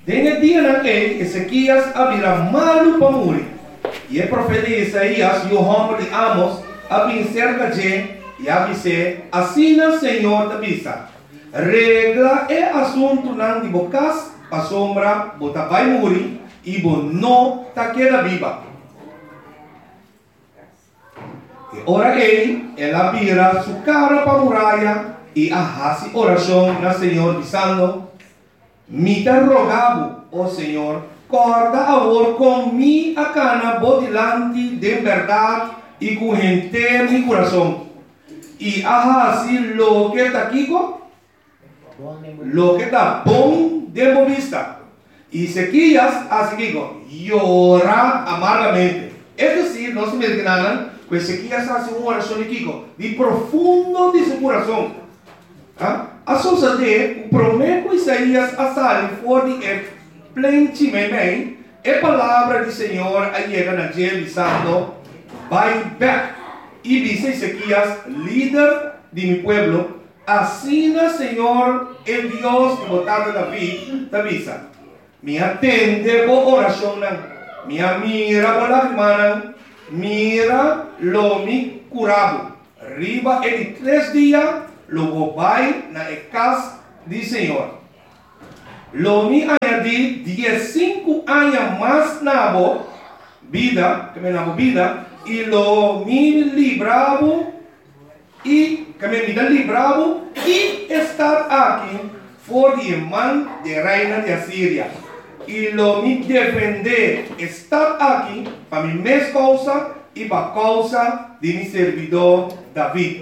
Dentro dia em Ezequias abrirá malu para morrer. E o profeta Isaías e o homem de Amos abrim cerca de e avise assim o Senhor te avisa. Regla é assunto não de bocas para sombra, bota vai morrer e bo não ta queda viva. E ora ela vira sua cara para a muralha e hace oração na Senhor dizendo: me te rogavo, ó Senhor, corda agora com mi a cana bodilante de verdade e com gente mi coração. E hace lo que está aqui, lo que está bom de vista. E Ezequias hace aqui, llora amargamente. Es decir, no se me digan, pues Ezequias hace una oración aqui, de profundo de su coração. A sociedade promete Isaías a sair fora de plente bem, a palavra do Senhor chega na gente dizendo: vai back. E diz Ezequias, líder de mi pueblo, assim o Senhor, el Dios de botado David, te avisa: me atende por oração, me mira por lágrimas, mira lo mi curado. Riba em 3 dias, lo vai na casa do Senhor. Lo mi añadí 15 años más nabo vida, que me nabo vida, y lo mi libravo, y que me vida libravo, y estar aquí por el man de reina de Asiria. Y lo mi defender estar aquí para mi mes causa y para causa de mi servidor David.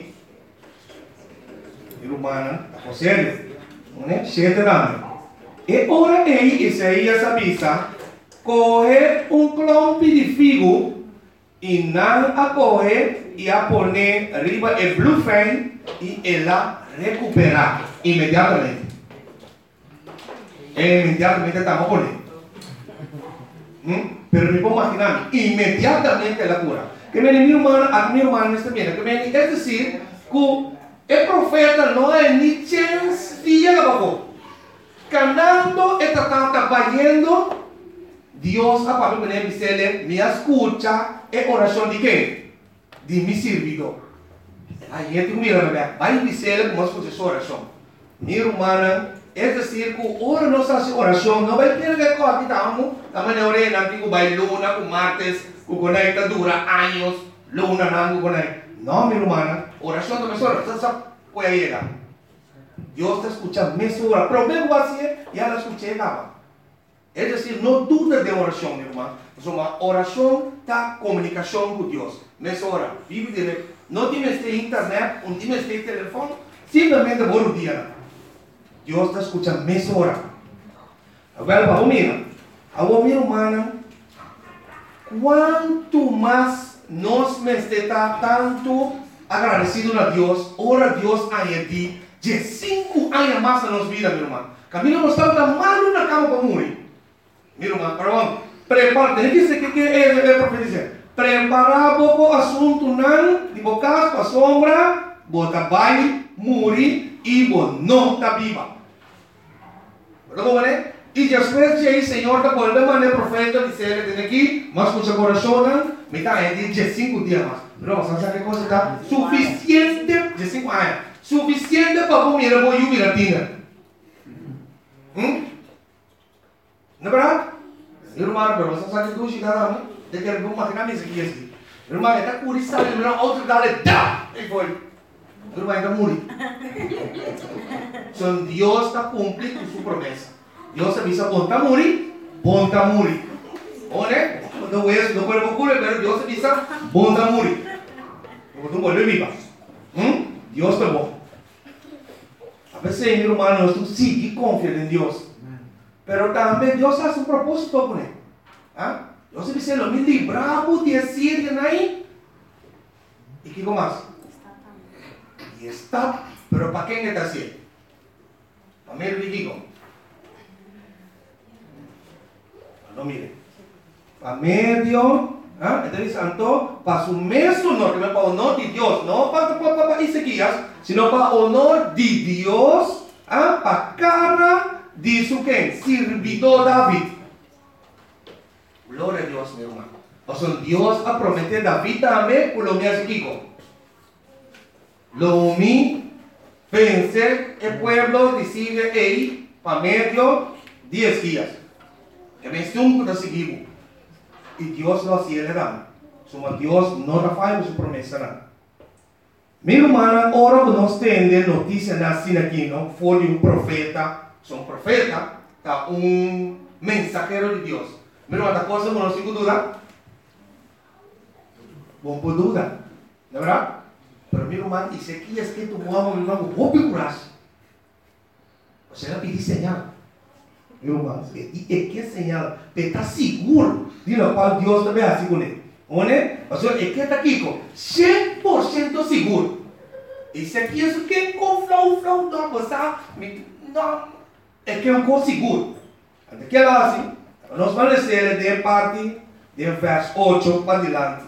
E romana, José, né? 7 anos. E ora Isaías avisa: coge clompe de figo e não a coge e a poner arriba el blufen e ela recuperar imediatamente. Imediatamente estamos poniendo. Pero me puedo imaginar, inmediatamente la cura. Que mi hermano está bien. Es decir, que el profeta no hay ni chance de llegar abajo. Canando está trabajando, Dios a Pablo me dice, me escucha, es oración de qué? De mi servidor. Aí gente mira, vai dizer como escucha essa oração. Minha irmã, é decir, que ora nossa oração não vai ter que correr estamos, também na orelha que vai luna, com martes, que conecta dura anos, luna não conecta. Não, minha irmã, oração também só, você pode chegar. Deus está escutando mesmo hora. Problema você já la escutei acaba. É decir, não duda de oração, minha irmã. Uma oração da comunicação com Deus. Mesmo hora, vive direto. Não tem internet, não tem telefone, simplesmente por um dia. Deus está escutando mesmo hora. Agora, vamos mirar. Agora, minha irmã, quanto mais nós está tanto agradecido a Deus, ora Deus añadir de 5 anos mais na nossa vida, minha irmã. Camilo não está mal na cama para morrer. Minha irmã, perdão, prepara, tem que dizer que é profetizar. Preparar o assunto não, de bocas para sombra, bota vai, morrer e não está viva. Perdão, né? E depois de aí, Senhor, da volta maneira profeta dizer que tem aqui, mas com seu coração, me está ainda de 5 dias mais. Não, sabe que coisa está suficiente de 5 anos. Suficiente para comer a boia e a tina. Não é verdade? Irmão, pero você sabe que tu chegará, né? De que ele vai maquinar isso aqui. Irmão, está curioso, ele não outro dá, dá, e foi. Irmão, ainda morre. Então Deus está cumprindo sua promessa. Deus avisa, bom está morrer, bom está morrer. Olha, não é, não pode procurar, mas Deus avisa, bom está morrer. Não pode viver. Deus está bom. A veces, mi hermano, tú sí confías en Dios. Pero también Dios hace un propósito con él. Dios dice, lo mismo libramos de Asiria ahí. ¿Y qué más? Y está. Pero ¿para quién está haciendo? Para mí el digo. No mire. Para medio. Entonces, santo, para su mesmo honor, que no es para honor de Dios, no para Ezequias, sino para honor de Dios, para cara dice que servidor David. Gloria a Dios, mi hermano. O sea, Dios ha prometido a David también, por lo que hace Kiko. Lo mi vencer el pueblo decide ahí para medio 10 días. Que vence un de seguido. Y Dios lo hacía le dan. Suma Dios no falla su promesa. ¿No? Mi hermana, ahora nos tiene noticia así aquí, ¿no? Fue de un profeta. Son profeta, está un mensajero de Dios. Mi hermana, ¿la cosa no tengo duda? Bom por duda, ¿no verdad? Pero mi hermano, dice aquí es que tu mamá me va a curar. O sea, pide señal. Mi hermano, ¿y qué señal? Pero está seguro de lo cual Dios te ve así con él. O sea, es que está aquí con 100% seguro. Dice aquí es que con flow, no, pues, no, es que es un cosa seguro. Antes que lo hace, nos van a decir de parte del verso 8 para adelante.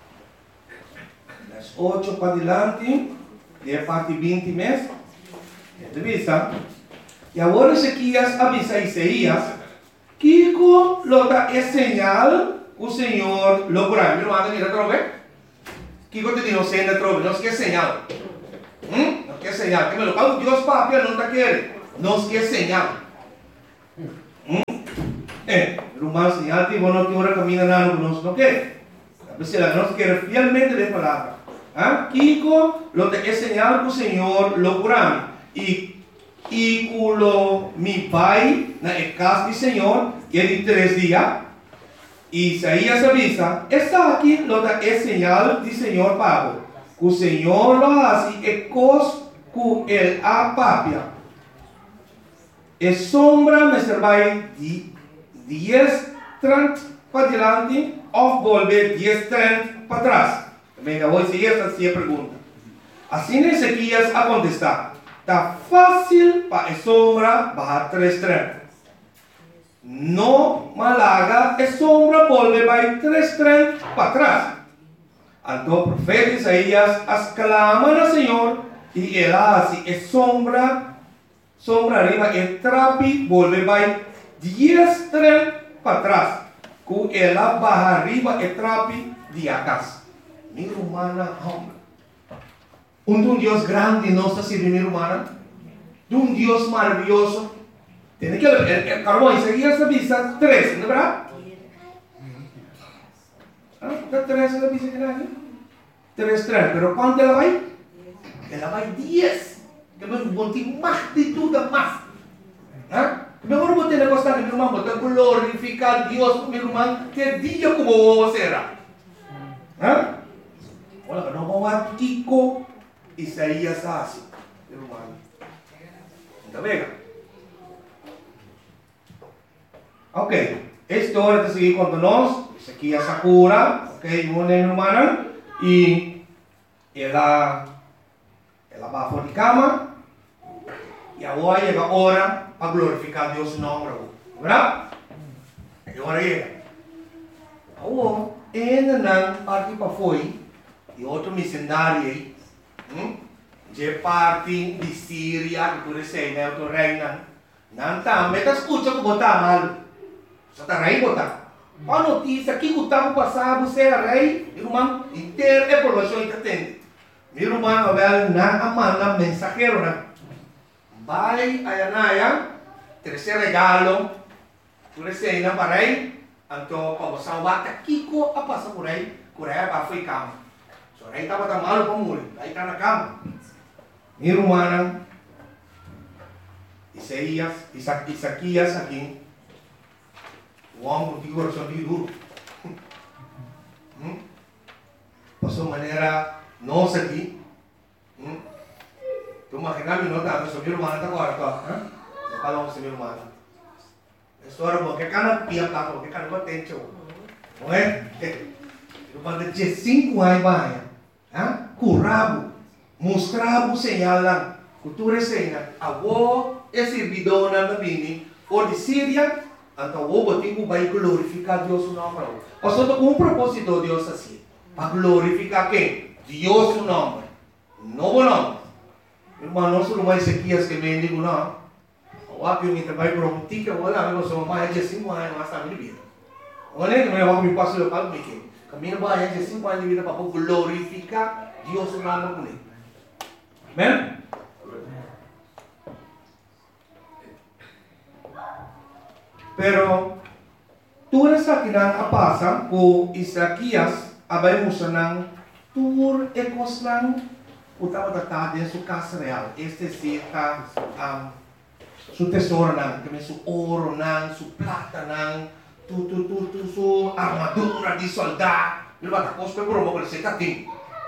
8 para adelante, de parte 20 meses, vista. Y ahora Ezequias avisa a Isaías que lo da es señal o Señor lo curará. Mira, manda mira otra vez. Que te digo, señal otra vez, no es que señal. No es que señal. Que me lo pago Dios papi, no te quiere. No es que señal. Rumano señal que bueno que ahora camina nada, no quiere. A veces la no quiere fielmente de palabra. Kiko lo te señal que el Señor lo curará. Y culo mi pai na casa del Señor y en 3 días. Isaías avisa, está aquí lo da señal del Señor Pablo. Que el Señor lo hace e cos que el apapia. E sombra me servai 10 30 para adelante o volver 10 30 para atrás. Venga, hoy sí esta sí pregunta. Así Ezequias a contestar. Está fácil para a sombra bajar 3:30. No malaga a sombra volve para 3:30 para atrás. Então o profeta Isaías exclama al Señor y él hace a sombra arriba el trapi volve para 10:30 para atrás. Que ela baja arriba el trapi de acá. Mi hermana, hombre. Un Dios grande no está sirviendo, mi hermana. De un Dios maravilloso. Tiene que ver, el carbón Isaías avisa 3, ¿no es verdad? ¿Está 3 la avisa que nadie? 3, pero ¿cuánto la va? Ela va 10. Que me monte más de todo más. Mejor vos tenés que estar, mi hermano, vos tenés que glorificar a Dios, mi hermano, que día como vos será. Olha, não vamos a Kiko Isaías así, hermano. ¿Está bien? Ok, esta hora de seguir con nosotros, Ezequias Sakura, ok, mi hermana, y ela va por la cama, y ahora llega la hora para glorificar a Dios su nombre, ¿verdad? Y ahora llega. Ahora, en la parte para foi, e outro missionário aí, de parte de Síria, que tu sei, né, outro reina, não tá, mas tá escuta que botar mal, só tá rei botar. A notícia que o tempo passado você é rei, irmão, inteiro é população entende. Meu irmão, Abel, na amanda mensageiro, né? Vai a Anaya, terceiro regalo, tu sei, não para rei, então para você salvar, Kiko a passar por aí para foi cama. So, rei estava tão malo para morrer, aí está na cama. Minha irmã, Isaquias aqui, o homem de coração de duro. Passou maneira nossa aqui. Tu imaginas não tá, mas minha irmã está agora, tá? Eu falo com minha irmã. História boa, que cara pia tá, que cara não tem tio. Não é? Irmã de 5 anos vai. Curabo, mostrava o señal lá, cultura señal, avó é servidora na bini, ou de Síria, então o botico vai glorificar Deus o nome. Portanto, com um propósito Deus assim, para glorificar quem? Deus o nome, novo nome. Irmão, não só mais Ezequias que mendigo não, O avião que vai para um ticket, olha, eu sou mais de 5 anos, mas está minha vida. Olha, que eu me passo local, me que caminho mais de 5 anos de vida para glorificar Deus no nome dele. Amém? Pero tudo isso que não passa com Isaías, abai musanang tur ekos lang utama tata de su casa real. Este sí está su tesoro nang, kami su oro nang, su plata nang, su armadura di soldado. Lo bata cos pe promo con ese tatín.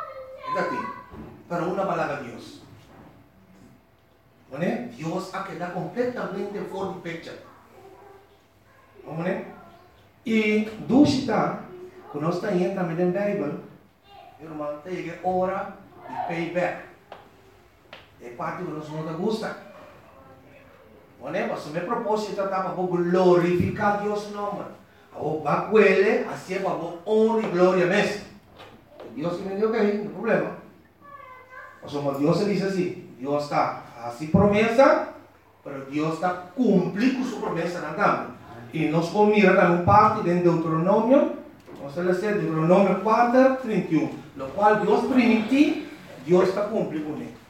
Pero una palabra Dios. ¿No? Dios ha quedado completamente fuera de pecha. ¿No? Y dusita, quando está aí também na Bíblia, irmão, tem que ora e payback. É parte que nós não gosta. Não é? Mas o meu propósito é para glorificar Deus no nome. O bacuele, assim é para honra e glória mesmo. Deus que me deu que aí, não tem problema. Mas como Deus diz assim, Deus está assim promessa, mas Deus está cumprindo sua promessa na também. E nós vamos mirar uma parte de Deuteronômio, vamos ler Deuteronômio 4, 31, no qual Deus permitiu, Deus está cumprindo com ele.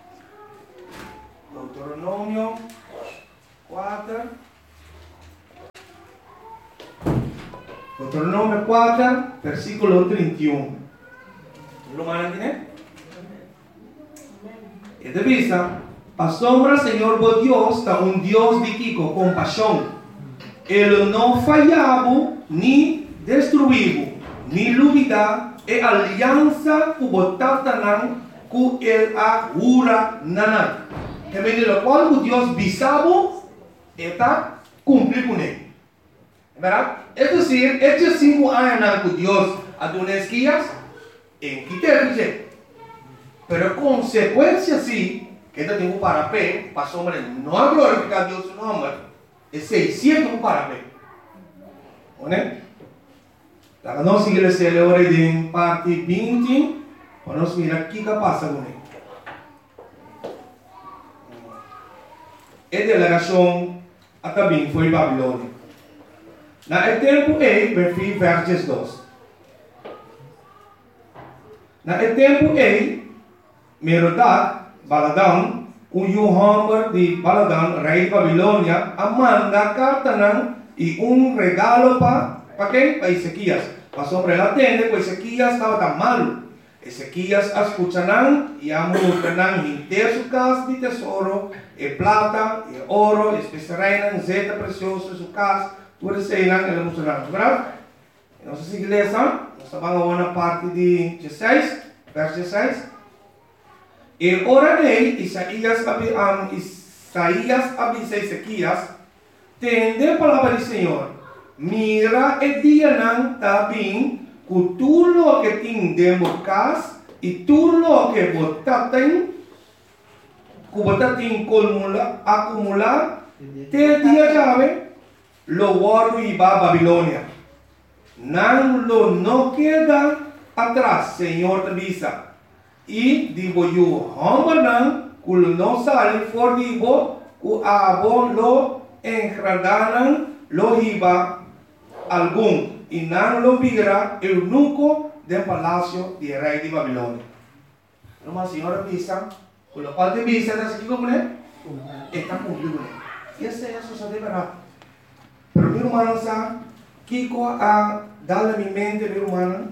Deuteronômio 4, versículo 31. ¿Lo mantiene? Y te visa, asombra Señor vos Dios, está un Dios de Kiko, compasión. Ele não falhava, nem destruiu, nem luvida, e aliança com botatanang, com ele a ura nanang. Que me diz, qual o Deus bisabo, está cumprir com ele. É verdade? É dizer, estes 5 anos que Deus a duas guias, em que te dizer. Pero consequência sim, que eu tenho para pé, para sombra, não glorificar Deus no nome. É 600 para ver. Né? Então, nós seguimos a leitura em parte 20, para nós mirar o que passa com ele. A delegação até bem foi Babilônia. Na tempo versos 2. Na tempo Merodach, Baladan, o Hammer de Baladan, rei de Babilônia, manda carta e regalo para quem? Para Ezequias. Passou para ela atender, porque Ezequias estava tão mal. Ezequias escucharán e amortarán inteiro sua casa de tesouro, e plata, e ouro, e especiarán, zeta precioso, sua casa, tudo isso irão ele mostrará. Verdade? Nossa igreja, nós vamos na parte de 16, verso 16. E ora dele, Isaías avisa Ezequias, tende a palavra do Senhor, mira e dia não está bem, com tudo que tem dentro casa, e tudo que você tem acumular, te dia chave, lo guardo e va a Babilônia. Não queda atrás, Senhor te avisa. E digo eu, hambanan, kul não saem for digo, ku abo lo engradanan lo hiba algum, e não lo vira eunuco del palácio de rei de Babilônia. Uma senhora visa, com o qual te visa, está aqui como é? Está cumprindo. E essa é a sua verdade. Pero meu irmão, sabe, Kiko a dar a minha mente, meu irmão,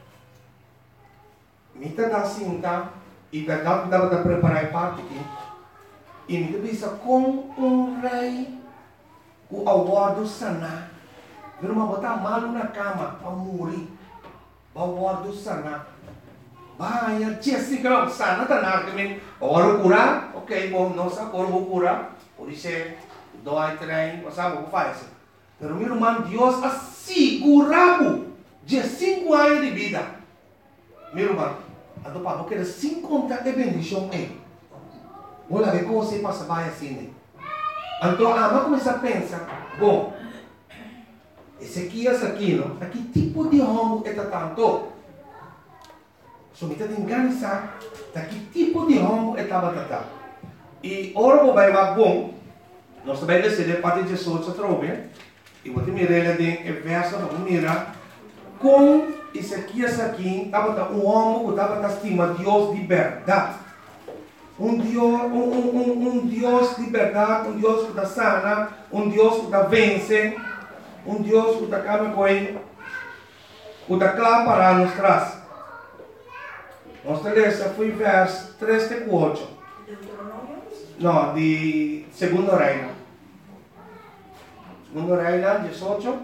Mita da cinta e dapat preparar parte aqui. E me bisa com rei o aguardo sana. Vira uma botar malo na cama para morrer. O aguardo sana. Vai, Jessica, sana tá na também. Ora curar, ok, bom, não sabe agora vou curar. Por isso dói trem, sabe o que faz? Pero meu irmão, Deus assegurava de 5 anos de vida. Meu irmão, então, para que sem contar a bendição é. Vou lá ver como você passa bem assim. Então, vamos começar a pensar, bom, Ezequias aqui, não? Que tipo de homem é tanto? So, me tem que organizar, que tipo de homem é tanto? E ora, vai bom, Nós também decidimos parte 18 outra vez. E vou te mirar ele em verso, vamos mirar. Com Ezequias aqui, estava um homem que estava estimando Deus de verdade. Um Deus de verdade, um Deus que está sana, um Deus que está vence, um Deus que está acaba com ele, que está claro para nos traz. Nossa lista foi verso 3 e 4. Não, de Segundo Reino. Segundo Reino, 18.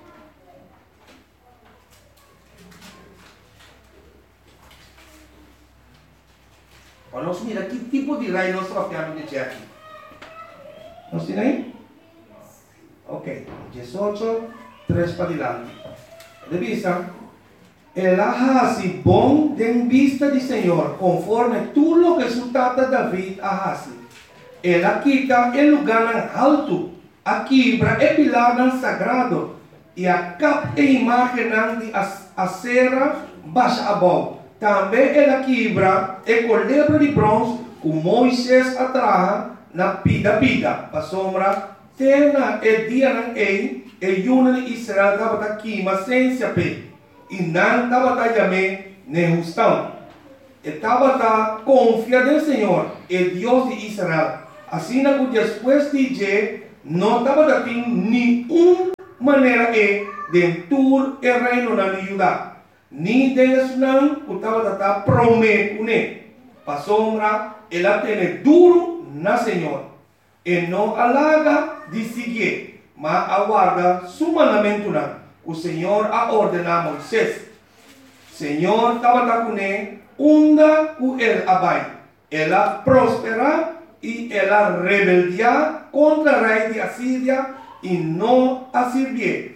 Vamos mirar que tipo de reino nós estamos de aqui. Nós temos aí? Ok, 18, 3 para adiante. De vista, el hace bom en vista del Señor, conforme tú lo que su tata David hace. Él quita el lugar en alto, a quebra el pilar sagrado, y a cap e imagen de acera baixa abajo. Também ela quebra e colebra de bronze que Moisés atraja na pida, para sombra, tena e dia na e yuna de Israel estava aqui, mas sem se ape. E não estava também nem justão. Estava confiado no Senhor, o Deus de Israel. Assim que depois de dia, não estava tendo nenhuma maneira de entrar o reino na Judá. Ni Deus não estava prometendo, para sombra, ela tem duro na Senhor, e não alaga de seguir, mas aguarda su mandamento não. O Senhor a ordena a Moisés. Senhor estava com ele, onda com ele abai. Ela prospera e ela rebeldia contra o rei de Assíria e não a servir.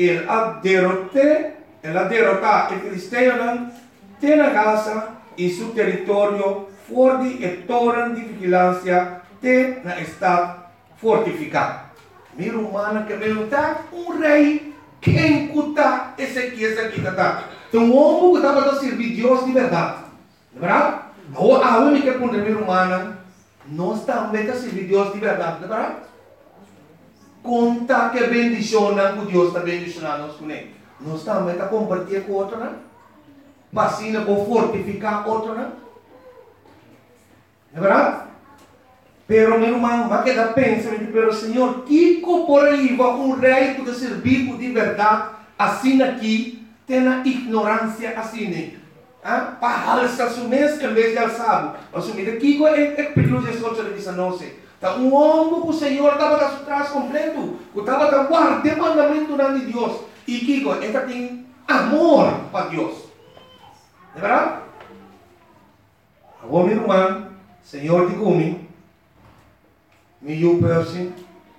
Ela derrota o filisteu tem na Gaza e seu território forte e torre de vigilância tem na estado fortificado. Mira humana que perguntar rei quem cuta Ezequias aqui está. Então um homem que estava a servir Deus de verdade, não é verdade? A única que mira humana nós também a servir Deus de verdade, não é verdade? Conta que bendiciona que Deus está bendicionando nós com ele. Nós também está compartilhando com outro, né? Vacina para fortificar outro, né? Não é verdade? Pero meu irmão, vai quedar pensando, pero Senhor, que por aí vai rei que servir de verdade, assim aqui, tem a ignorância assim, para alçar seu mês em vez de alçar. Assumir aqui é perigoso de soltar de sanose. Tá homem que o Senhor estava atrás completo, que estava guardando o mandamento de Deus. E Kiko, esta tem amor para Deus. Não é verdade? Agora, meu irmão, Senhor de Gumi, meu person,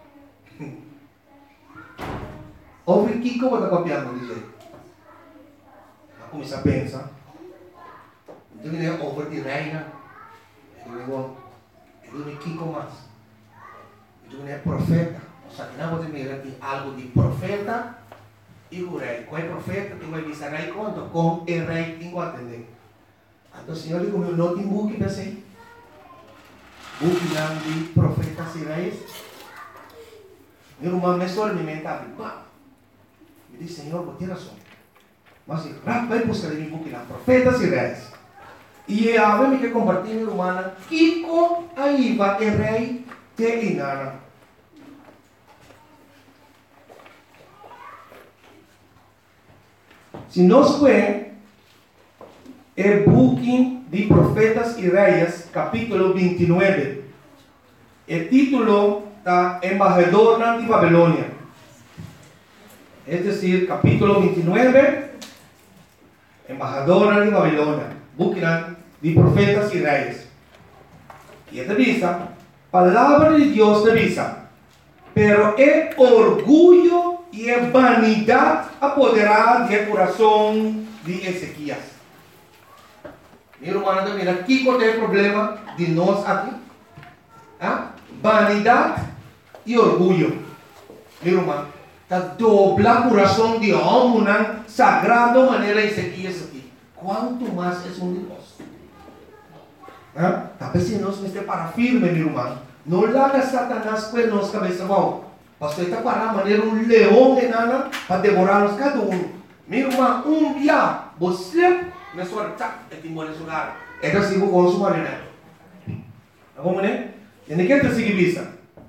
ouve Kiko, vai estar copiando, diz ele. Vai começar a pensar. Então, ele é over de reina. Ele é Kiko mais. Então, ele é profeta. O sea, que não pode mirar algo de profeta. E o rei, qual é o profeta que vai dizer rei quanto? Com o rei tem que entender. Então o Senhor diz, eu não tenho book para ser. Book de profetas e reis. Meu irmão me sorrimenta, me diz, Senhor, vou ter razão. Mas vai buscar em book de profetas e reis. E a ver me que compartilhar, meu irmão, Kiko aí vai o rei te inana. Se nós vemos o booking de Profetas e Reis, capítulo 29, o título está Embajador de Babilônia. É decir, capítulo 29, Embajador de Babilônia, booking de Profetas e Reis. E esta vista, palavra de Deus te visa, pero é orgulho e a vanidade apoderada do coração de Ezequias. Meu irmão, mira, aqui qual é o problema de nós aqui? Vanidade e orgulho. Meu irmão, está dobla o coração de homem sagrado maneira Ezequias aqui. Quanto mais é um de nós? Talvez se nós estamos para firme, meu irmão, No larga Satanás pues nos cabeza vamos. Pastor está para manera un león en Ana para devorarnos cada uno. Mi irmão, dia você me suelta el timón en su lugar. Esto sigo con su marina. ¿Cómo ne? Tiene que te seguir visa.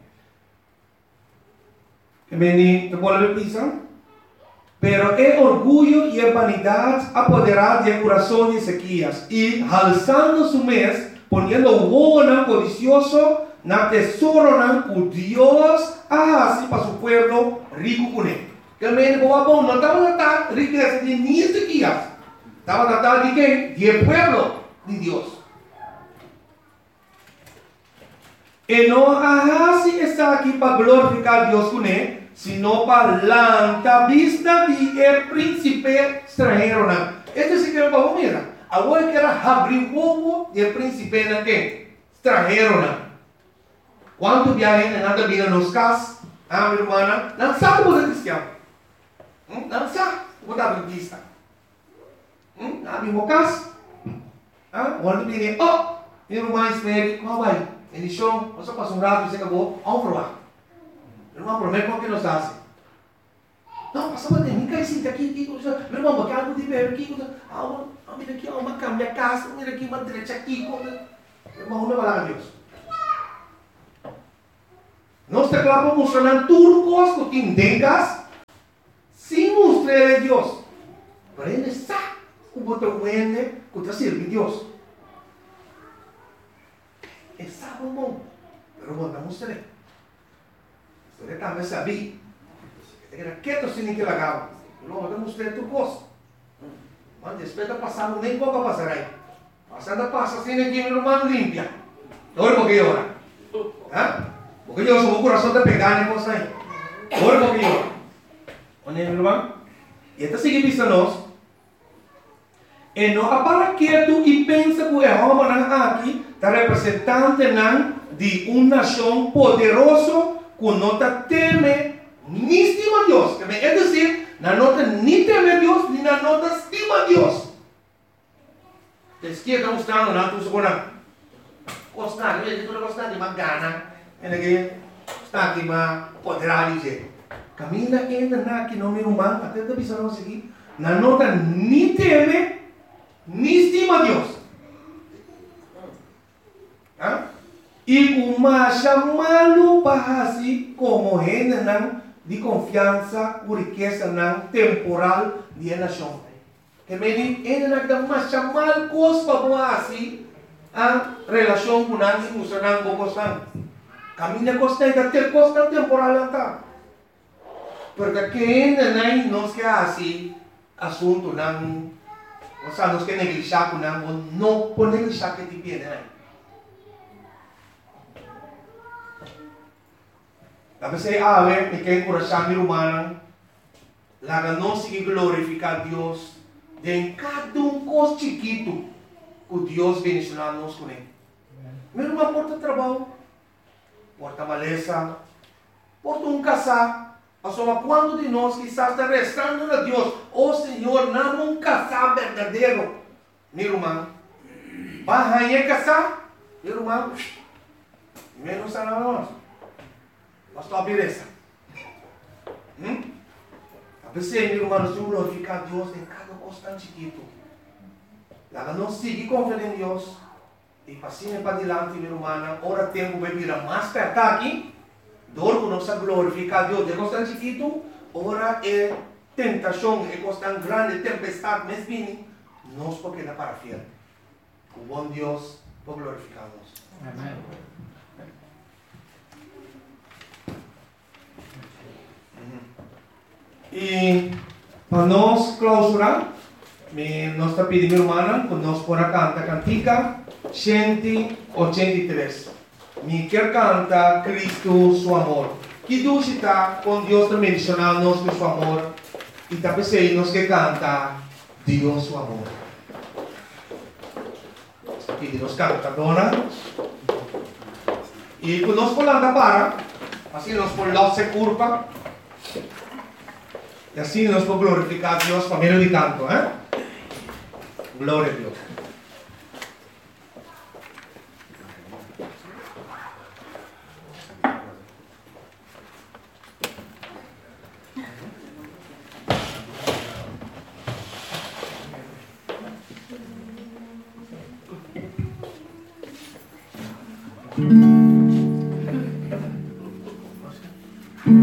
Que me te puedo ver visa. Pero el orgullo y la vanidad apoderaron del corazón de Ezequías y alzando su mes, poniendo huevo codicioso, na tesoro con Dios, así para su pueblo rico con él. Que el médico va a poner, no estaba tratando de riqueza de ni Ezequías, estaba tratando de qué? De pueblo de Dios. Y no así está aquí para glorificar a Dios con él, sino para la vista de el príncipe extranjero. Este sí que lo vamos a mirar. Ahora que era abrir huevo del príncipe extranjero. ¿Cuántos viajes en la vida nos casas? Mi hermana, no sabe cómo es cristiano. No sabe cómo es adventista. No mismo caso. Cuando viene, mi hermana espera, ¿cómo va? En el show, você passa un rato y se acabó, vamos a probar. Mi hermano, promete lo que nos hace. No, pasamos de mí, que hay aquí, mi hermano, porque algo de ver aquí, mira aquí, vamos a cambiar casa, mira aquí, una derecha aquí, mi hermano, me va a dar a Dios. No está claro funcionando turcos que tengas sin mostrar a Dios. Pero Él sabe cómo te vende, cómo te sirve Dios. Él sabe un montón, pero bueno, no mostré. Usted también sabía. Que era quieto sin que la haga. No, no mostré tu cosa. Mas después de pasar, nem pouco a pasar ahí. Pasando pasa sin que mi hermano limpia. Todo porque llora. Porque yo soy un corazón de pegar en cosas ahí. Todo porque llora. ¿Oye, mi hermano? Y esta sigue viéndonos. Y no para quieto y piensa que el hombre aquí está representante de una nación poderosa que no te teme ni estima a Dios. Es decir, no te ni teme a Dios ni no te estima a Dios. La izquierda mostrando nada, tú supones. Constante, tú no constante, más gana. En el que constante, más poderoso. Camina en la que no me humano, até te avisaron aquí. No te ni teme ni estima a Dios. Y como llamarlo para así como gente de confianza o riqueza temporal de la nación. Que me dice, ele que más chamar cosas para así a relación con alguien que usa un poco sang. Camina constante, até costa temporal está. Porque que no es que así asunto o sea, no es que neglijar con algo, no por neglijar que te viene ahí. A veces, me queda encorajar mi hermana, la que no sigue glorificar a Dios, de en cada cosa chiquito que Dios bendicionarnos con él. Mi hermana porta trabajo, porta maleza, porta un casar. Asoma, quando de nós quizás está restando a Deus, Senhor, não um casar verdadeiro. Meu irmão, vai casar, meu irmão, menos a nós. Pastor, beleza. A pessoa, meu irmão, nós temos que glorificar a Deus em cada coisa tão chiquito. Ela não sigue confiando em Deus. E passinha para adiante, meu irmão, ora tempo vai virar mais perto aqui. Dor que nos glorifica a Dios de cosa tan chiquito, ahora es tentación, es cosa tan grande, tempestad, mes viene, no es porque da para fiel. Un buen Dios por glorificarnos. Amén. Y para nos clausurar, nos está pidiendo mi hermana que nos ponga cantar cantica 183. Mi quer canta Cristo su amor. Que dulce está con Dios también mencionarnos de su amor. Y también nos que canta Dios su amor. Y nos canta dona. Y con nos polanda para. Así nos por la se curva. Y así nos por glorificar a Dios por medio de canto. Gloria a Dios. Paz.